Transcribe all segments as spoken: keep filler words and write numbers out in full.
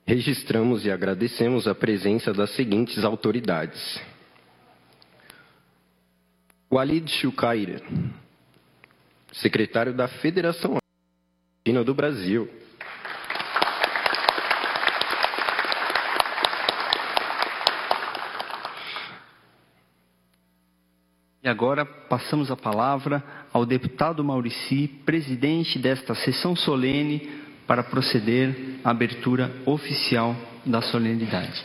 Registramos e agradecemos a presença das seguintes autoridades: Walid Shukair, secretário da Federação Argentina do Brasil. E agora passamos a palavra ao deputado Maurici, presidente desta sessão solene, para proceder à abertura oficial da solenidade.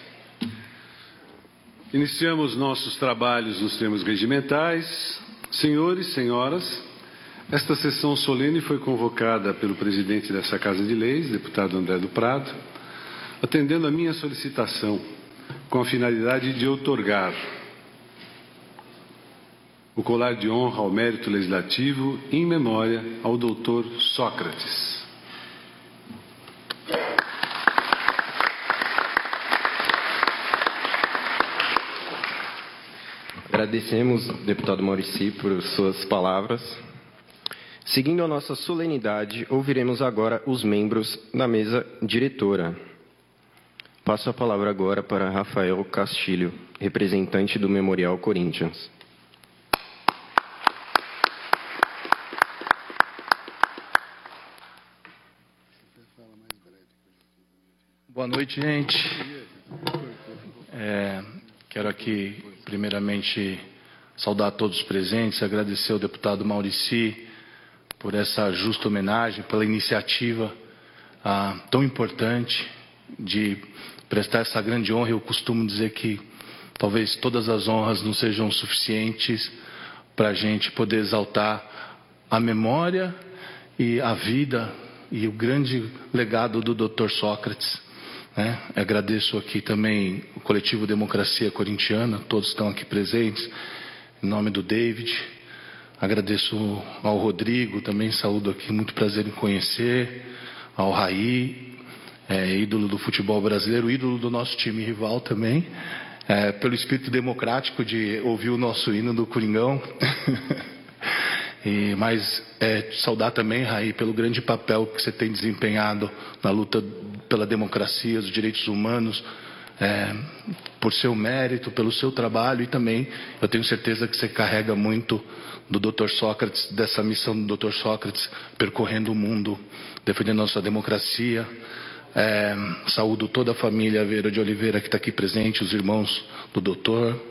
Iniciamos nossos trabalhos nos termos regimentais. Senhores, senhoras, esta sessão solene foi convocada pelo presidente dessa Casa de Leis, deputado André do Prado, atendendo a minha solicitação, com a finalidade de outorgar o colar de honra ao mérito legislativo em memória ao doutor Sócrates. Agradecemos, deputado Maurici, por suas palavras. Seguindo a nossa solenidade, ouviremos agora os membros da mesa diretora. Passo a palavra agora para Rafael Castilho, representante do Memorial Corinthians. Boa noite, gente. É, quero aqui, primeiramente, saudar todos os presentes, agradecer ao deputado Maurici por essa justa homenagem, pela iniciativa ah, tão importante de prestar essa grande honra. Eu costumo dizer que talvez todas as honras não sejam suficientes para a gente poder exaltar a memória e a vida e o grande legado do doutor Sócrates. Né? Agradeço aqui também o coletivo Democracia Corintiana, todos estão aqui presentes, em nome do David. Agradeço ao Rodrigo, também saúdo aqui, muito prazer em conhecer, ao Raí, é, ídolo do futebol brasileiro, ídolo do nosso time rival também, é, pelo espírito democrático de ouvir o nosso hino do Coringão. E, mas é, saudar também, Raí, pelo grande papel que você tem desempenhado na luta pela democracia, os direitos humanos, é, por seu mérito, pelo seu trabalho, e também eu tenho certeza que você carrega muito do doutor Sócrates, dessa missão do doutor Sócrates, percorrendo o mundo, defendendo a nossa democracia. É, saúdo toda a família Aveiro de Oliveira que está aqui presente, os irmãos do doutor.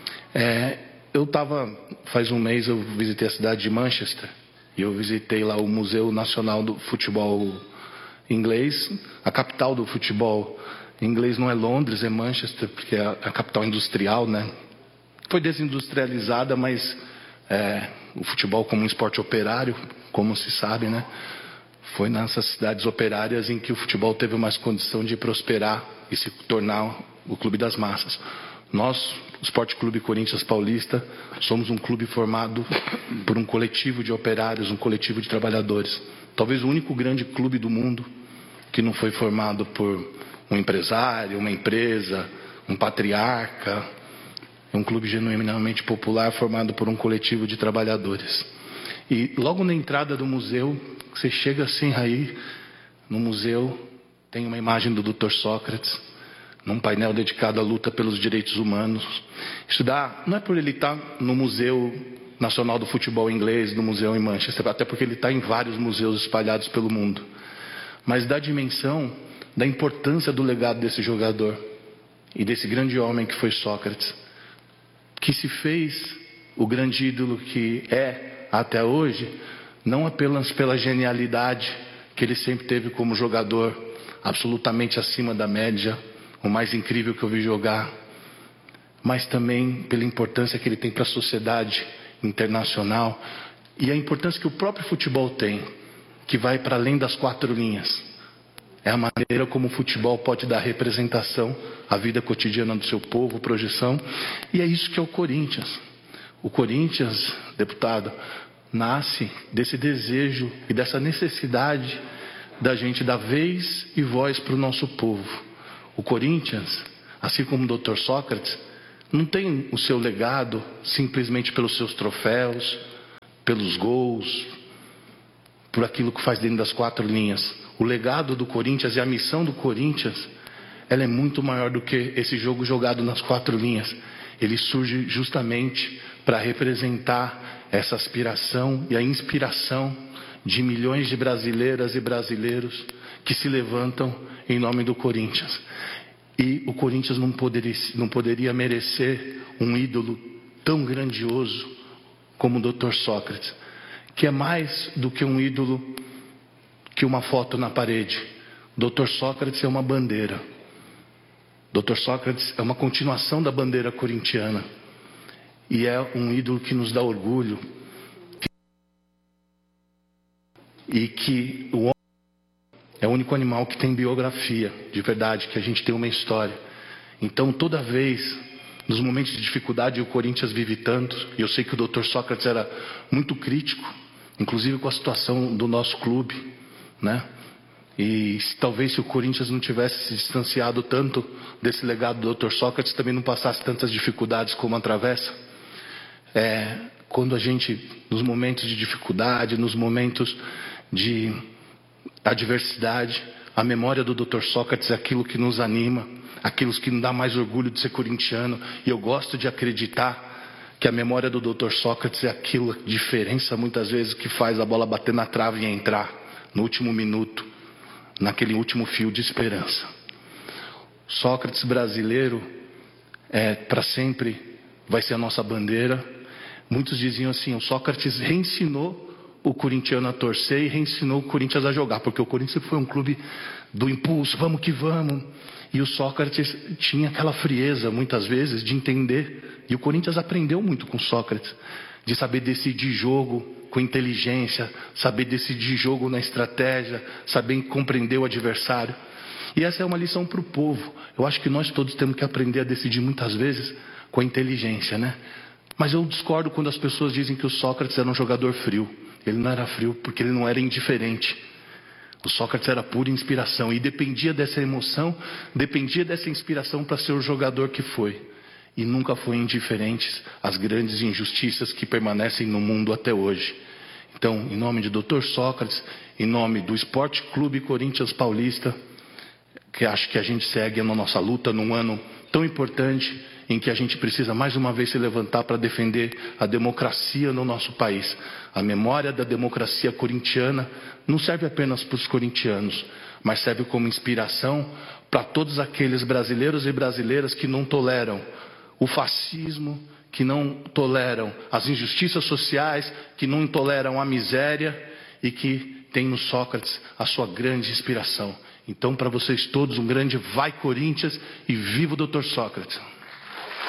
É, Eu estava, faz um mês eu visitei a cidade de Manchester e eu visitei lá o Museu Nacional do Futebol Inglês. A capital do futebol inglês não é Londres, é Manchester, porque é a capital industrial, né? Foi desindustrializada, mas é, o futebol como um esporte operário, como se sabe, né? Foi nessas cidades operárias em que o futebol teve mais condição de prosperar e se tornar o clube das massas. Nós, o Esporte Clube Corinthians Paulista, somos um clube formado por um coletivo de operários, um coletivo de trabalhadores. Talvez o único grande clube do mundo que não foi formado por um empresário, uma empresa, um patriarca. É um clube genuinamente popular formado por um coletivo de trabalhadores. E logo na entrada do museu, você chega assim, Raí, no museu tem uma imagem do doutor Sócrates, num painel dedicado à luta pelos direitos humanos. Isso dá, não é por ele estar no Museu Nacional do Futebol Inglês, no museu em Manchester, até porque ele está em vários museus espalhados pelo mundo, mas dá dimensão da importância do legado desse jogador e desse grande homem que foi Sócrates, que se fez o grande ídolo que é até hoje, não apenas pela genialidade que ele sempre teve como jogador, absolutamente acima da média, o mais incrível que eu vi jogar, mas também pela importância que ele tem para a sociedade internacional e a importância que o próprio futebol tem, que vai para além das quatro linhas. É a maneira como o futebol pode dar representação à vida cotidiana do seu povo, projeção, e é isso que é o Corinthians. O Corinthians, deputado, nasce desse desejo e dessa necessidade da gente dar vez e voz para o nosso povo. O Corinthians, assim como o doutor Sócrates, não tem o seu legado simplesmente pelos seus troféus, pelos gols, por aquilo que faz dentro das quatro linhas. O legado do Corinthians e a missão do Corinthians ela é muito maior do que esse jogo jogado nas quatro linhas. Ele surge justamente para representar essa aspiração e a inspiração de milhões de brasileiras e brasileiros que se levantam em nome do Corinthians. E o Corinthians não poderia, não poderia merecer um ídolo tão grandioso como o doutor Sócrates, que é mais do que um ídolo, que uma foto na parede. O doutor Sócrates é uma bandeira. O doutor Sócrates é uma continuação da bandeira corintiana. E é um ídolo que nos dá orgulho. E que o homem é o único animal que tem biografia, de verdade, que a gente tem uma história. Então, toda vez, nos momentos de dificuldade, o Corinthians vive tanto, e eu sei que o doutor Sócrates era muito crítico, inclusive com a situação do nosso clube, né? E talvez se o Corinthians não tivesse se distanciado tanto desse legado do doutor Sócrates, também não passasse tantas dificuldades como atravessa. É, quando a gente, nos momentos de dificuldade, nos momentos de adversidade, a memória do doutor Sócrates é aquilo que nos anima, aquilo que nos dá mais orgulho de ser corintiano. E eu gosto de acreditar que a memória do doutor Sócrates é aquilo, a diferença muitas vezes que faz a bola bater na trave e entrar no último minuto, naquele último fio de esperança. Sócrates brasileiro é, para sempre vai ser a nossa bandeira. Muitos diziam assim, o Sócrates reensinou o corintiano a torcer e reensinou o Corinthians a jogar, porque o Corinthians foi um clube do impulso, vamos que vamos. E o Sócrates tinha aquela frieza, muitas vezes, de entender. E o Corinthians aprendeu muito com Sócrates, de saber decidir jogo com inteligência, saber decidir jogo na estratégia, saber compreender o adversário. E essa é uma lição para o povo. Eu acho que nós todos temos que aprender a decidir muitas vezes com a inteligência, né? Mas eu discordo quando as pessoas dizem que o Sócrates era um jogador frio. Ele não era frio porque ele não era indiferente. O Sócrates era pura inspiração e dependia dessa emoção, dependia dessa inspiração para ser o jogador que foi. E nunca foi indiferente às grandes injustiças que permanecem no mundo até hoje. Então, em nome de doutor Sócrates, em nome do Esporte Clube Corinthians Paulista, que acho que a gente segue na nossa luta num ano tão importante, em que a gente precisa mais uma vez se levantar para defender a democracia no nosso país. A memória da democracia corintiana não serve apenas para os corintianos, mas serve como inspiração para todos aqueles brasileiros e brasileiras que não toleram o fascismo, que não toleram as injustiças sociais, que não toleram a miséria e que tem no Sócrates a sua grande inspiração. Então, para vocês todos, um grande vai Corinthians e viva o doutor Sócrates!